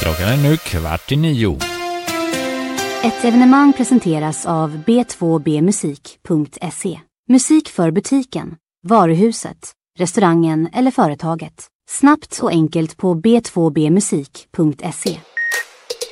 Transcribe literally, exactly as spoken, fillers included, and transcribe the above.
Klockan är nu kvart i nio. Ett evenemang presenteras av b två b musik punkt se. Musik för butiken, varuhuset, restaurangen eller företaget. Snabbt och enkelt på b två b musik punkt se.